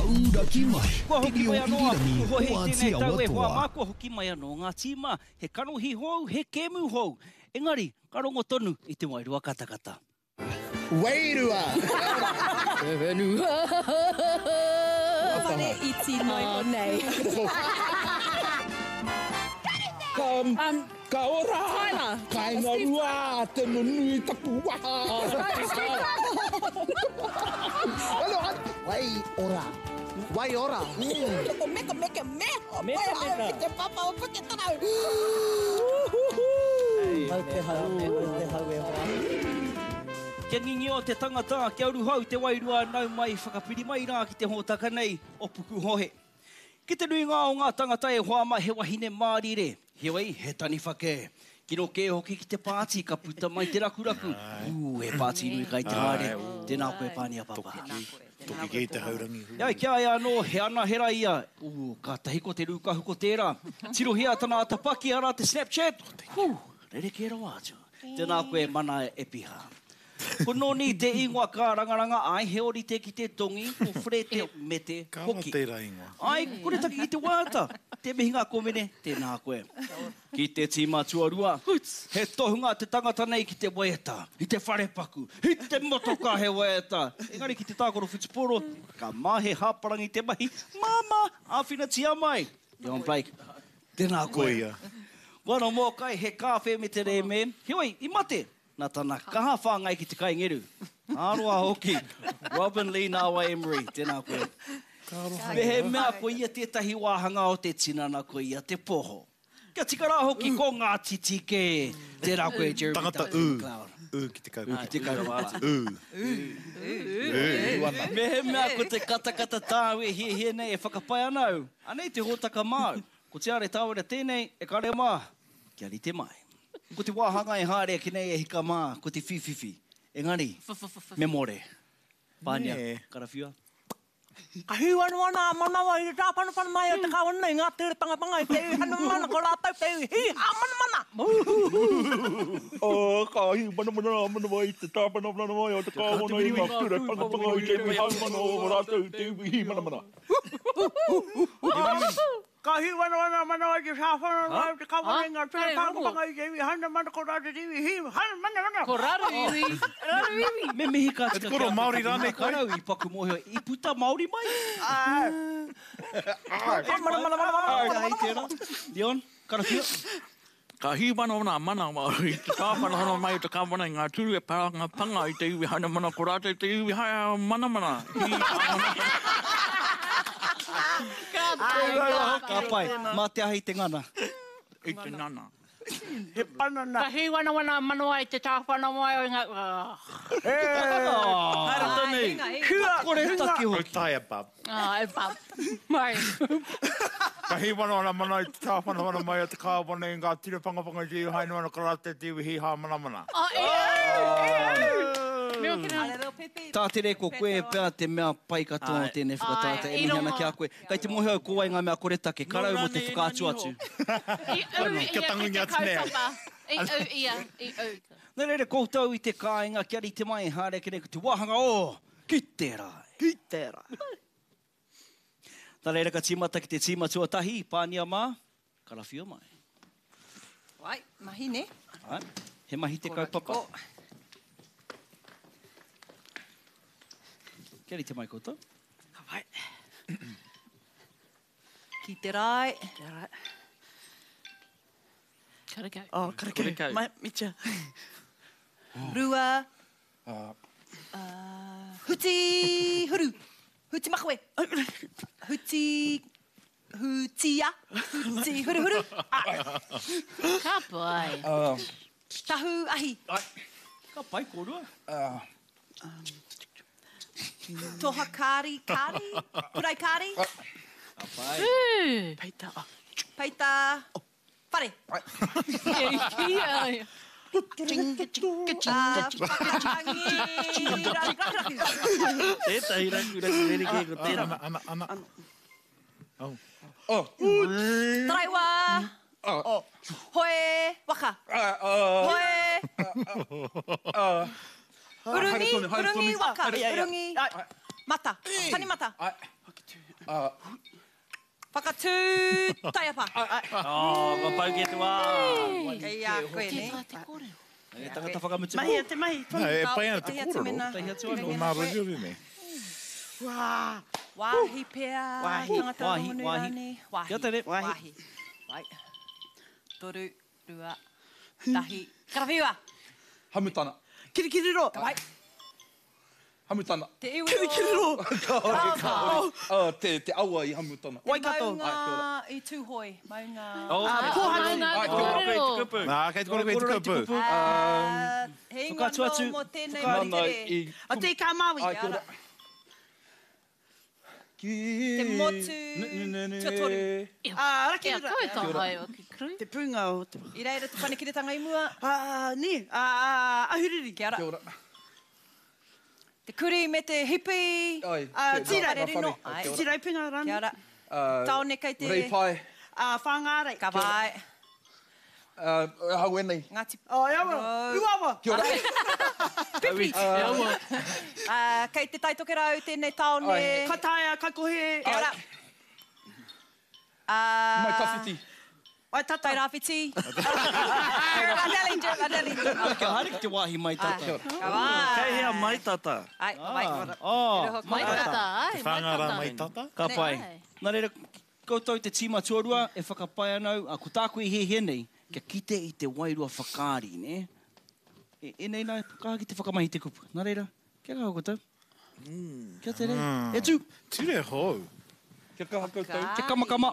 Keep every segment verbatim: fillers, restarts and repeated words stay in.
ura ki mai. Kua hoki mai anoa, ko he tēnei tau e hoa mā, watoa. kua hoki mai anō ngā tīma, he kanohi hou, he kēmu hou. Engari, karongo tonu i te wairua katakata. Wairua! Whenua! Whare iti noi ho nei. Kam, Um, ka ora! Tyler. Ka inga rua, te nunui tapu waha! Alo, wai ora. Wai ora. Meka, meka, meka. Meka, meka. Te papa o puke tarau. Mau te hau, mau te hau e ora. Kia ngingi o te tangata, kia uru hau te wairua nau mai, whakapiri mai rā ki te hōtaka nei, o puku hohe. Ki te nui ngā o ngā tangata e hoa mai he wahine mārire. He wai, he tani whake. Kino ke hoki ki te pāti, ka puta mai te rakuraku. Uu, he pāti nui kai te hare. Tēnā koe pānia papa. Toki kei te haurangi hu. Iai, kia ia anō, he ana hera ia. Uu, ka tahi ko te rukahu ko tērā. Tiro hea tana atapaki ara te Snapchat. Uu, rere ke rawa atu. Tēnā koe mana e piha. Ko noni te ingoa ka rangaranga, ai he ori te ki te tongi, ko whre te mete Kawa hoki. tērā ingoa. Ai, kore taki ki te wāta. Te mihinga komene, tēnā koe. Ki te tīma tuarua, he tohunga te tangata nei ki te waeta, i te wharepaku, i te motoka he waeta. Engari ki te tākoro whitiporo, ka mahe hāparangi te mahi, mama, āwhina tia mai. John Blake, tēnā koe. Koia. Wano mō kai he kāwhe me te re me. Hioi, i mate, nā tāna kaha whāngai ki te kaingeru. Aroa hoki, Robin Lee Nawa Emery, tēnā koe. Me he mea ko ia tētahi wāhanga o te tinana ko ia te poho. Kia tikara hoki ko ngā titike. Tērā koe, Jeremy Tangata Duncan u. McLeod. U ki te kau. U ki te karawara. U. Me he mea ko te katakata tāu e hie hie nei e whakapai anau. Anei te hōtaka māu. Ko te are tāwera tēnei e kare mā. Kia ri te mai. Ko te wāhanga e hāre ki nei e hika mā. Ko te whiwhiwhi. Engari, memore. Pānia, Me. karawhia. Ka hiu anu ana mana wa i tā panu panu mai o te kawana nei ngā tere panga panga i te iwi hana mana ko rātau te iwi hi ha mana mana. Oh, ka hiu mana mana mana mai te tā mana mana mai o te kawana i ngā tere panga panga i te iwi hana mana o rātou te iwi hi mana mana. Ka hiu anu ana mana wa i te whāwhana mai o te kawana i ngā tere panga panga i te iwi hana mana ko rātau te iwi hi hana mana mana. Ko raru iwi. Raru iwi. Me mihi ka tika koro Māori rānei koe? Karau i paku mohe i puta Māori mai. Mana mana mana mana. Ai tēnā. Leon, karawhia. Ka hi mana mana mana Māori, te tāwhana hana mai te kawana i ngā turu e paranga panga i te iwi hana mana ko rātou te iwi hana mana mana. Ka pai, mā te ahi te ngana. I te nana. He panana. Ka hi wana wana manoa i te tāwhana mai o ngā... Hara tonu. Kia Kore taki Ko hoki. tai a pub. Ah, e pā. Mai. Ka hi wana wana mana i te tāwhana wana mai o te kawana i ngā tira panga panga i te iwi haina wana ko rātou te iwi hi ha mana mana. Ah, e au. Meo kina. Tā te re ko koe pēr te mea pai katoa tēnei whakatāta Ai, e i mihi ana rongo. ki a koe. Kai te mohe au kua i ngā mea kore take, karau mo te whakaatu atu. I au ia Kia tangu ki ngā te tinea. kaupapa. I au ia, i au. Nē rere koutou i te kāinga, kia ri te mai e hāre ki ko te wāhanga o, ki te rai. Ki te rai. Tā reira ka tīmata ki te tīma tuatahi, pānia mā, karawhia mai. Wai, mahi ne. Ai, he mahi te kaupapa. Kia ri te mai koutou. Ka wai. Ki te rai. Te rai. Karakau. Oh, karakau. Karakau. Mai, micha. Rua. Uh, Uh, huti huru. Huti makawe. Huti... Hutia. Huti huru huru. Ka pai. Tahu ahi. Ka pai korua. Toha kāri kāri. Purai kāri. Ka pai. Uh. Peita. Peita. Whare. Ia. Ah, whakatangi. Raku. Tētahi raku raku rere ke ko tēnā. ana, ana, ana. Oh. Taraiwa. Hoe. Waka. Hoe. Urungi. Urungi waka. Urungi. Mata. Tani mata. Whakatū taiapa. Oh, ka pau ki te wā. Kei a koe Te ne. kā te kore. E tangata whakamutu. Mahi a te mahi. E pai ana te Tahi atu kōrero. mena. Tahi atu anō. O nā riri ne. Wā. Wāhi pēr. Wāhi. Tangata Wāhi, rongonui wāhi. rāne. Wāhi. Kia tere. Wāhi. Wai. Toru, rua, tahi. Karawhiua. Hamutana. Kirikiriro. Wai. Hamutana. Te iwi. Kirikiriro. Oh, te, te aua i hamutana. Wai kato. Maunga i tūhoi. Maunga. Oh, Ah, te kohani. Maunga Ai, te kia ora, kōrero. te kupu. Nā, kei te kore koe te kupu. Ah, He Whakatu atu. ingono mo tēnei Whakatu. mari i... tere. A te kā maui. Ai, kia ora. Ki... Te motu tuatoru. Ah, Kia rakirira. koe tā hai o ki krui. Te punga o te... I reira te whanekiretanga i mua. Ah, ni. Ah, ahuriri. Kia ora. Kia ora. Te kuri me te hipi. Ai, Ah, te- tira. nā- nā whare. Ai. Kia ora. Tirai punga rana. Kia ora. Uh, Taone kei te... Rei pai. Ah, whangārei. Ka vai. Uh, hau e nei. Ngāti. Oh, iawa. Oh. Uawa. Kia ora. Pipi. Ah, Kei te taitoke rau tēnei taone. Ai. Ka taia, ka kohe. Kia ora. Ah, Mai tawhiti. Ai, tata. Tai rāwhiti. Adelinja, adelinja. Kia haere ki te wāhi mai tata. Ka vai. Kei hea mai tata. Ai, ka vai. Oh, Mai tata, ai. Whangara mai tata. ka pai. Ai. Nā reira, koutou te tīma tuarua e whakapai anau, a ko tāku i he nei, kia kite i te wairua whakaari, ne? E, e nei nā, kaha ki te whakamahi te kupu. Nā reira, kia kaha koutou? Kia tere. E tū, Ture hou. Kia kaha koutou. te kamakama.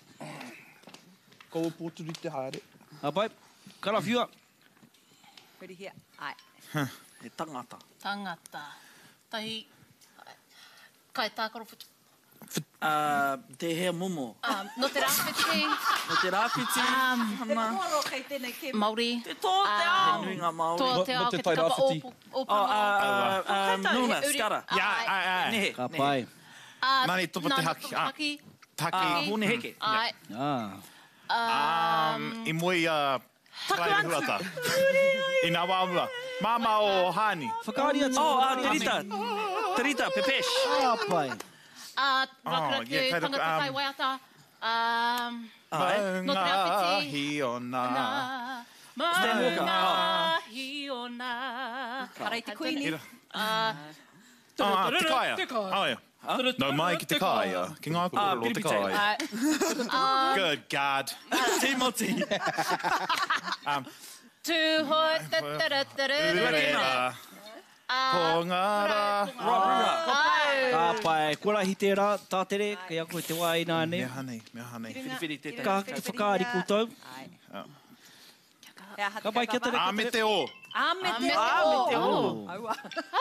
Kou pōturi te haere. A pai, karawhiua. Ready here. Ai. He tangata. Tangata. Tahi. Kai tākaro putu. Uh, te hea momo. Um, no te rāwhiti. No te rāwhiti. Te Hana. koro kei tēnei ke... Mauri. Te tō te Ah. ao. Te nuinga Māori. Toa te No ao te ke te tai kapa rāwhiti. opu. Oh, uh, uh, um, Nuna, Uri- skara. Ia, ai, ai. Nehe. Ka nehe. pai. Nani topa te haki. Ah. Haki. Taki. Ah, hune heke. Ai. Ah. Um, I moi a... Taku huata. I nā wāmua. Mama o Hani. Whakaari atu. Oh, ah, Terita. Terita, Pepesh. Ah, pai. Ah, Oh, rakaraki, yeah, kaira- tangata um, kai waiata. Um, Ai. No te rāwhiti. hi o nā. na. Stan Walker. Mana hi o nā. Parei te kuini. Ah, Ah, te kaia. Oh, yeah. No mai ki te kaia. Ki ngā Ah, kōrero te Piripi kaia. ai. Good God. Timothy. Um, Tūhoi, tatarataru. Rera. Ah, Pongara. Rora. ai. Ka pai. Kua rahi tērā, tātere, kei a koe te wai nā ne. Mea hanei, mea hanei. Whiriwhiri tētai. Ka ki te whakaari koutou. Ai. Ah. Kia hata Ka pai, kia tere. A me te o. A me te Ah, me te o. Oh. Aua.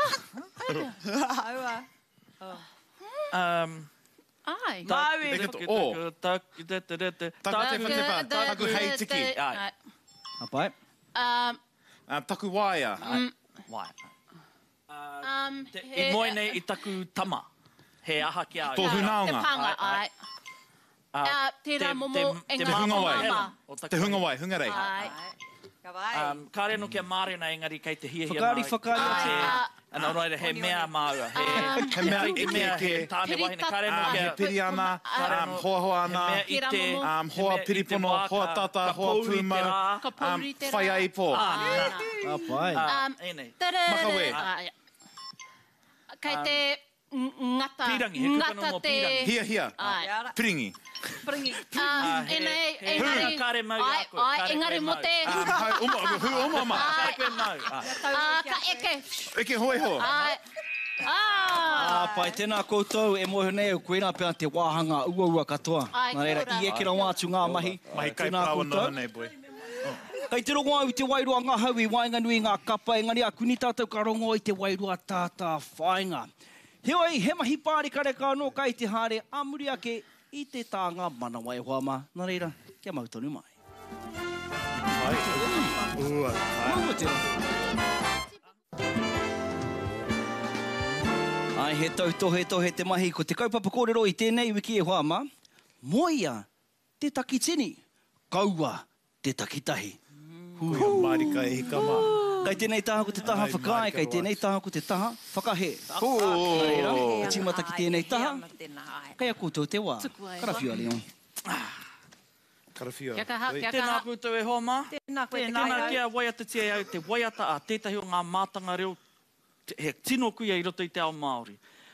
Aua. Um, Ai. Maui. Eke to o. Taku te te te te. Taku te whatewa. Taku hei tiki. Ai. Ka pai. Um, Uh, taku waia. Wai. um, Te, he- I moe nei i taku tama. He aha ki a. Tō hunaonga. Te panga, Ai, ai. Ah, Ah, tērā momo, te, engā te hunga wai. mama. O taku Te hunga wai, hunga rei. Ai. Ka vai. Um, ka reno kia mārena engari kei te hia hia Whakaari, mai. whakaari Ko atu. te- Ah. Ana ora he mea maua. He, He mea he mea ike he ke. tāne wahine. Ka reno Um, he kia... piri ana, um, hoa hoa ana. He mea i te... Kira momo. Um, hoa he mea i te piripono, wā hoa ka- tata, ka hoa pouri te pūmau. rā. Ka Um, pouri te rā. whai ai pō. Ah, nā. Ka pai. Ah, Um, e nei. Makawe. Ai. Kei te ng- ngata. Pirangi, he kupuna ngata mo te... pirangi. Hia, hia. Ai. Kia ora. Piringi. Pringi. Ah, he- enei, he engari... hura kare mau i Ai, a koe, ai, kare engari koe mo mau. te... Um, hai, uma, hu uma ma. Kare koe mau. Ah. Ah, ka eke. Eke hoi ho. Ai. Ah. Ah, pai, tēnā koutou e mohe nei, koe nā pēna te wāhanga ua ua katoa. Ai, Nā reira, kia ora. i eke rau atu ngā mahi. Mahi kai Tēnā pāua koutou. noa nei, boy. Kei te rongo au i te wairua ngā hau i wainga nui ngā kapa, engari a kuni tātou ka rongo i te wairua tātā whainga. Heoi, he mahi pāri kareka anō kai te hare amuri ake i te tāngā mana wai hoama. Nā reira, kia mautonu mai. Ua. Ua te rā. Ai, he tau tohe tohe te mahi ko te kaupapa kōrero i tēnei wiki e hoama. Moia, te takitini. Kaua, te takitahi. Koe a marika e hika mā. Kai tēnei taha ko te taha whakae, kai tēnei taha ko te taha whakahe. Reira, tīmata ki tēnei taha. Kai a koutou te wā. Karawhiua, Leon. Karawhiua. Kia kaha, kia Tēnā kaha. koutou e hoa mā. Tēnā koe te Tēnā kai. kia waiata tia au, te waiata a tētahi o ngā mātanga reo, te- he tino kui ai roto i te ao Māori.